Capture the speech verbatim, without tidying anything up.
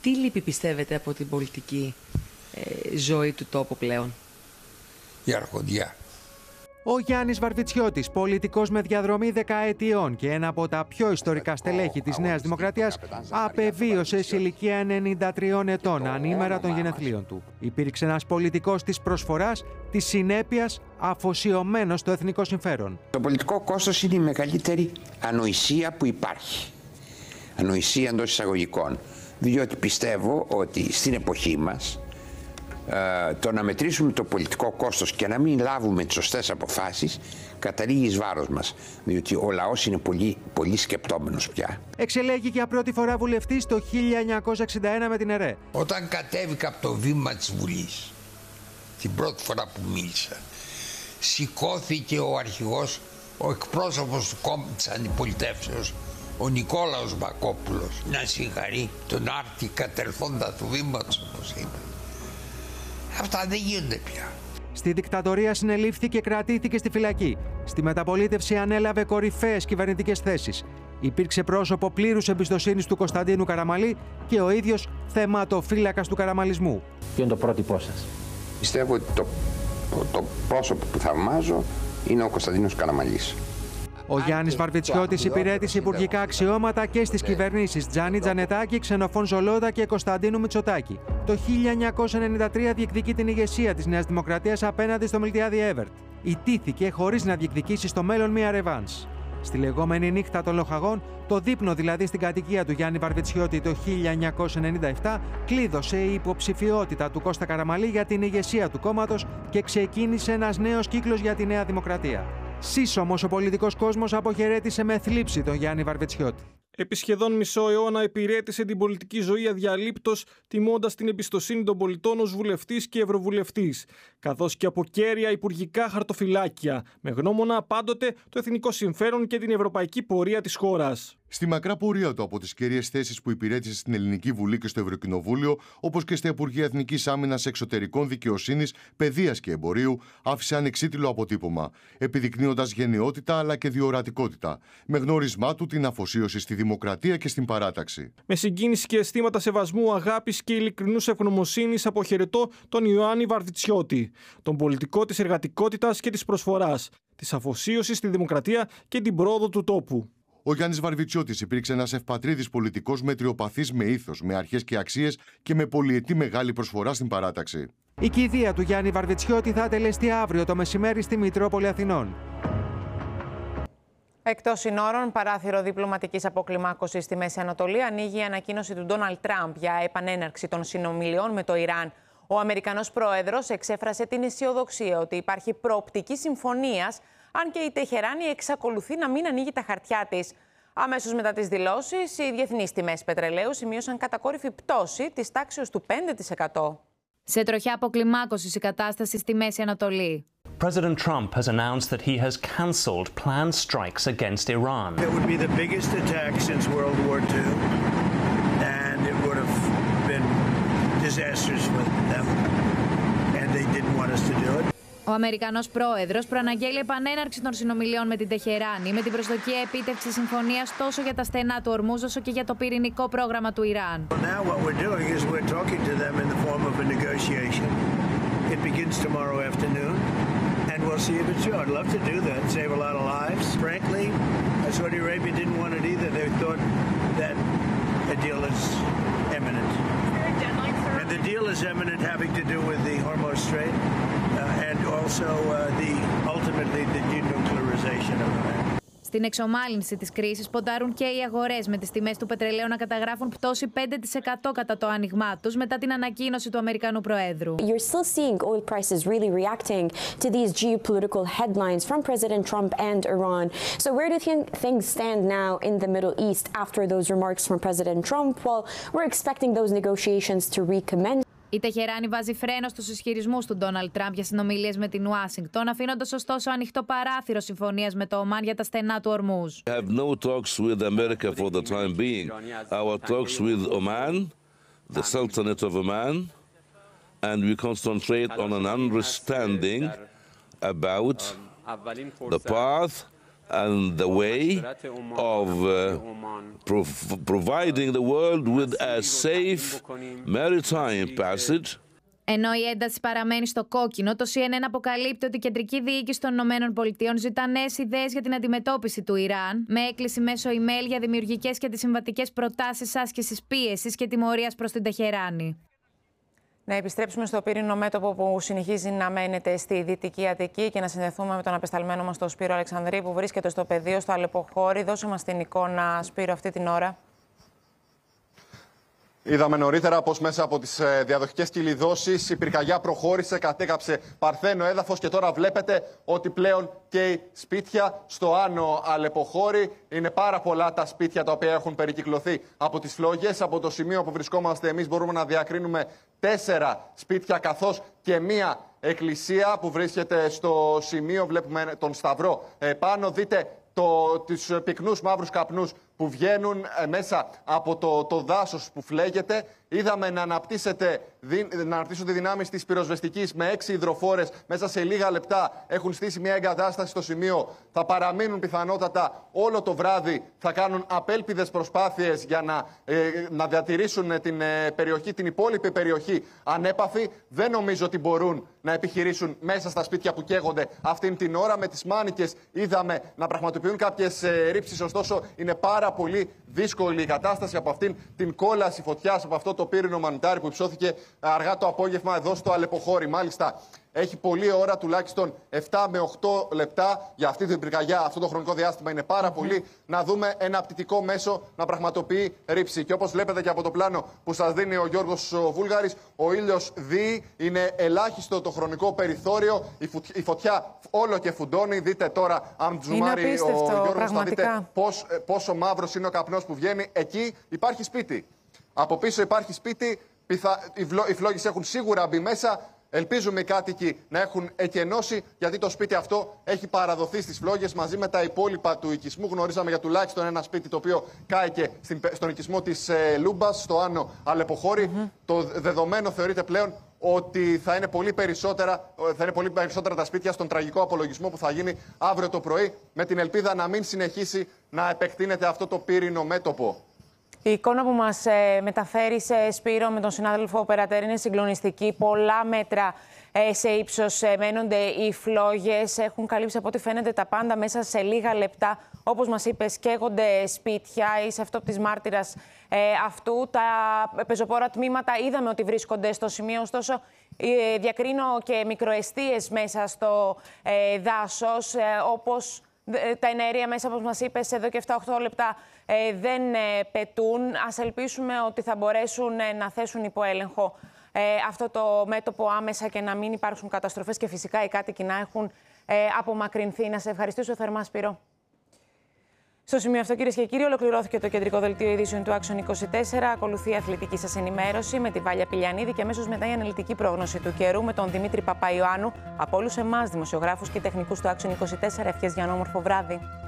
Τι λείπει, πιστεύετε, από την πολιτική ε, ζωή του τόπου πλέον? Η αρχοντιά. Ο Γιάννης Βαρβιτσιώτης, πολιτικός με διαδρομή δεκαετιών και ένα από τα πιο ιστορικά στελέχη της Νέας Δημοκρατίας, απεβίωσε σε ηλικία ενενήντα τριών ετών, ανήμερα των γενεθλίων του. Υπήρξε ένας πολιτικός της προσφοράς, της συνέπειας, αφοσιωμένος στο εθνικό συμφέρον. Το πολιτικό κόστος είναι η μεγαλύτερη ανοησία που υπάρχει. Ανοησία εντός εισαγωγικών. Διότι πιστεύω ότι στην εποχή μας το να μετρήσουμε το πολιτικό κόστος και να μην λάβουμε τις σωστές αποφάσεις καταλήγει εις βάρος μας, διότι ο λαός είναι πολύ, πολύ σκεπτόμενος πια. Εξελέγει για πρώτη φορά βουλευτής το χίλια εννιακόσια εξήντα ένα με την ΕΡΕ. Όταν κατέβηκα από το βήμα της Βουλής, την πρώτη φορά που μίλησα, σηκώθηκε ο αρχηγός, ο εκπρόσωπος του κόμματος της αντιπολιτεύσεως, ο Νικόλαος Μπακόπουλος, να συγχαρεί τον άρτη κατερθόντα του βήματος, όπως είπε. Αυτά δεν γίνονται πια. Στη δικτατορία συνελήφθη και κρατήθηκε στη φυλακή. Στη μεταπολίτευση ανέλαβε κορυφαίες κυβερνητικές θέσεις. Υπήρξε πρόσωπο πλήρους εμπιστοσύνης του Κωνσταντίνου Καραμαλή και ο ίδιος θεματοφύλακας του καραμαλισμού. Ποιο είναι το πρότυπό σας? Πιστεύω ότι το, το, το πρόσωπο που θαυμάζω είναι ο Κωνσταντίνος Καραμαλής. Ο Γιάννης Βαρβιτσιώτης υπηρέτησε υπουργικά αξιώματα και στις κυβερνήσεις Τζάνι Τζανετάκη, Ξενοφών Ζολώτα και Κωνσταντίνου Μητσοτάκη. Το χίλια εννιακόσια ενενήντα τρία διεκδικεί την ηγεσία της Νέας Δημοκρατίας απέναντι στο Μιλτιάδη Έβερτ. Ιτήθηκε χωρίς να διεκδικήσει στο μέλλον μία ρεβάνς. Στη λεγόμενη νύχτα των λοχαγών, το δείπνο δηλαδή στην κατοικία του Γιάννη Βαρβιτσιώτη το χίλια εννιακόσια ενενήντα επτά κλείδωσε η υποψηφιότητα του Κώστα Καραμαλή για την ηγεσία του κόμματος και ξεκίνησε ένας νέος κύκλος για τη Νέα Δημοκρατία. Σύσσωμος ο πολιτικός κόσμος αποχαιρέτησε με θλίψη τον Γιάννη Βαρβιτσιώτη. Επί σχεδόν μισό αιώνα υπηρέτησε την πολιτική ζωή αδιαλείπτως, τιμώντας την εμπιστοσύνη των πολιτών ως βουλευτής και ευρωβουλευτής, καθώς και από κέρια υπουργικά χαρτοφυλάκια, με γνώμονα πάντοτε το εθνικό συμφέρον και την ευρωπαϊκή πορεία της χώρας. Στη μακρά πορεία του από τις κέρυες θέσεις που υπηρέτησε στην Ελληνική Βουλή και στο Ευρωκοινοβούλιο, όπως και στα Υπουργεία Εθνικής Άμυνας, Εξωτερικών, Δικαιοσύνης, Παιδείας και Εμπορίου, άφησε ανεξίτηλο αποτύπωμα, επιδεικνύοντας γενναιότητα αλλά και διορατικότητα, με γνώρισμά του την αφοσίωση στη δημοκρατία και στην παράταξη. Με συγκίνηση και αισθήματα σεβασμού, αγάπης και ειλικρινούς ευγνωμοσύνης αποχαιρετώ τον Ιωάννη Βαρβιτσιώτη, τον πολιτικό της εργατικότητας και της προσφοράς, της αφοσίωσης στη δημοκρατία και την πρόοδο του τόπου. Ο Γιάννης Βαρβιτσιώτης υπήρξε ένας ευπατρίδης πολιτικός μετριοπαθής με ήθος, με αρχές και αξίες και με πολυετή μεγάλη προσφορά στην παράταξη. Η κηδεία του Γιάννη Βαρβιτσιώτη θα τελεστεί αύριο το μεσημέρι στη Μητρόπολη Αθηνών. Εκτός συνόρων, παράθυρο διπλωματικής αποκλιμάκωσης στη Μέση Ανατολή, ανοίγει η ανακοίνωση του Ντόναλντ Τραμπ για επανέναρξη των συνομιλιών με το Ιράν. Ο Αμερικανός πρόεδρος εξέφρασε την αισιοδοξία ότι υπάρχει προοπτική συμφωνίας, αν και η Τεχεράνη εξακολουθεί να μην ανοίγει τα χαρτιά της. Αμέσως μετά τις δηλώσεις, οι διεθνείς τιμές πετρελαίου σημείωσαν κατακόρυφη πτώση της τάξης του πέντε τοις εκατό. Σε τροχιά αποκλιμάκωσης η κατάσταση στη Μέση Ανατολή. President Trump has announced that he has cancelled planned strikes against Iran. It would be the biggest attack since World War Two, and it would have been disastrous for them, and they didn't want us to do it. Ο Αμερικανός πρόεδρος προαναγγέλει επανέναρξη των συνομιλιών με την Τεχεράνη με την προσδοκία επίτευξης συμφωνίας τόσο για τα στενά του Ορμούζ όσο και για το πυρηνικό πρόγραμμα του Ιράν. Now what we're doing is we're talking to them in the form of a negotiation. It begins tomorrow afternoon, and we'll see if it's true. I'd love to do that, save a lot of lives. Frankly, Saudi Arabia didn't want it either. They thought that a deal is imminent. And the deal is imminent, having to do with the Hormuz Strait. Uh, and also uh, the ultimately the denuclearization of Iran. Στην εξομάλυνση της κρίσης ποντάρουν και οι αγορές, με τις τιμές του πετρελαίου να καταγράφουν πτώση πέντε τοις εκατό κατά το άνοιγμά τους μετά την ανακοίνωση του Αμερικανού Προέδρου. You're still seeing oil prices really reacting to these geopolitical headlines from President Trump and Iran. So where do you think things stand now in the Middle East after those remarks from President Trump? Well, we're expecting those negotiations to recommence. Η Τεχεράνη βάζει φρένο στους ισχυρισμούς του Ντόναλντ Τραμπ για συνομιλίες με την Ουάσιγκτον, αφήνοντας ωστόσο ανοιχτό παράθυρο συμφωνίας με το Ομάν για τα στενά του Ορμούζ. We have no talks with America for the time being. Our talks with Oman, the Sultanate of Oman, and we concentrate on an understanding about the path and the way of uh, prov- providing the world with a safe maritime passage. Ενώ η ένταση παραμένει στο κόκκινο, το σι εν εν αποκαλύπτει ότι η κεντρική διοίκηση των ΗΠΑ ζητά νέες ιδέες για την αντιμετώπιση του Ιράν, με έκκληση μέσω email για δημιουργικές και αντισυμβατικές προτάσεις άσκησης πίεσης και τιμωρίας προς την Τεχεράνη. Να επιστρέψουμε στο πύρινο μέτωπο που συνεχίζει να μένεται στη Δυτική Αττική και να συνδεθούμε με τον απεσταλμένο μας τον Σπύρο Αλεξανδρή που βρίσκεται στο πεδίο στο Αλεποχώρι. Δώσε μας την εικόνα, Σπύρο, αυτή την ώρα. Είδαμε νωρίτερα πως μέσα από τις διαδοχικές κυλιδώσεις η πυρκαγιά προχώρησε, κατέκαψε παρθένο έδαφος και τώρα βλέπετε ότι πλέον καίει σπίτια στο Άνω Αλεποχώρι. Είναι πάρα πολλά τα σπίτια τα οποία έχουν περικυκλωθεί από τις φλόγες. Από το σημείο που βρισκόμαστε εμείς μπορούμε να διακρίνουμε τέσσερα σπίτια καθώς και μία εκκλησία που βρίσκεται στο σημείο. Βλέπουμε τον Σταυρό πάνω. Δείτε το, τους πυκνούς μαύρους καπνούς που βγαίνουν μέσα από το, το δάσος που φλέγεται. Είδαμε να, να αναπτύσσονται δυνάμεις της πυροσβεστικής με έξι υδροφόρες. Μέσα σε λίγα λεπτά έχουν στήσει μια εγκατάσταση στο σημείο. Θα παραμείνουν πιθανότατα όλο το βράδυ. Θα κάνουν απέλπιδες προσπάθειες για να, ε, να διατηρήσουν την ε, περιοχή, την υπόλοιπη περιοχή ανέπαφη. Δεν νομίζω ότι μπορούν να επιχειρήσουν μέσα στα σπίτια που καίγονται αυτήν την ώρα. Με τις μάνικες είδαμε να πραγματοποιούν κάποιες ε, ρήψεις. Ωστόσο, είναι πάρα πολύ δύσκολη η κατάσταση από αυτήν την κόλαση φωτιάς, από αυτό το πύρινο μανιτάρι που υψώθηκε αργά το απόγευμα εδώ στο Αλεποχώρι. Μάλιστα, έχει πολλή ώρα, τουλάχιστον επτά με οκτώ λεπτά για αυτή την πυρκαγιά. Αυτό το χρονικό διάστημα είναι πάρα πολύ. Να δούμε ένα απτυτικό μέσο να πραγματοποιεί ρήψη. Και όπως βλέπετε και από το πλάνο που σας δίνει ο Γιώργος Βούλγαρης, ο ήλιος δύει, είναι ελάχιστο το χρονικό περιθώριο. Η φωτιά όλο και φουντώνει. Δείτε τώρα, αν ζουμάρει ο Γιώργος, θα δείτε πώς, πόσο μαύρος είναι ο καπνός που βγαίνει. Εκεί υπάρχει σπίτι. Από πίσω υπάρχει σπίτι. Οι φλόγες έχουν σίγουρα μπει μέσα. Ελπίζουμε οι κάτοικοι να έχουν εκενώσει, γιατί το σπίτι αυτό έχει παραδοθεί στις φλόγες μαζί με τα υπόλοιπα του οικισμού. Γνωρίζαμε για τουλάχιστον ένα σπίτι το οποίο κάηκε στον οικισμό της ε, Λούμπας, στο Άνω Αλεποχώρι. Mm-hmm. Το δεδομένο θεωρείται πλέον ότι θα είναι, πολύ περισσότερα, θα είναι πολύ περισσότερα τα σπίτια στον τραγικό απολογισμό που θα γίνει αύριο το πρωί, με την ελπίδα να μην συνεχίσει να επεκτείνεται αυτό το πύρινο μέτωπο. Η εικόνα που μας ε, μεταφέρει σε Σπύρο με τον συνάδελφο Περατέρη είναι συγκλονιστική. Πολλά μέτρα ε, σε ύψος ε, μένονται οι φλόγες. Έχουν καλύψει από ό,τι φαίνεται τα πάντα μέσα σε λίγα λεπτά. Όπως μας είπες, καίγονται σπίτια. Είσαι αυτόπτης μάρτυρας ε, αυτού. Τα πεζοπόρα τμήματα είδαμε ότι βρίσκονται στο σημείο. Ωστόσο, ε, διακρίνω και μικροεστίες μέσα στο ε, δάσος, ε, όπως τα εναέρια μέσα, όπως μας είπες, εδώ και επτά με οκτώ λεπτά ε, δεν ε, πετούν. Ας ελπίσουμε ότι θα μπορέσουν ε, να θέσουν υπό έλεγχο ε, αυτό το μέτωπο άμεσα και να μην υπάρξουν καταστροφές και φυσικά οι κάτοικοι να έχουν ε, απομακρυνθεί. Να σε ευχαριστήσω θερμά, Σπύρο. Στο σημείο αυτό, κυρίες και κύριοι, ολοκληρώθηκε το κεντρικό δελτίο ειδήσεων του Action είκοσι τέσσερα. Ακολουθεί η αθλητική σας ενημέρωση με τη Βάλια Πηλιανίδη και αμέσως μετά η αναλυτική πρόγνωση του καιρού με τον Δημήτρη Παπαϊωάννου. Από όλους εμάς, δημοσιογράφους και τεχνικούς του Action είκοσι τέσσερα, ευχές για ένα όμορφο βράδυ.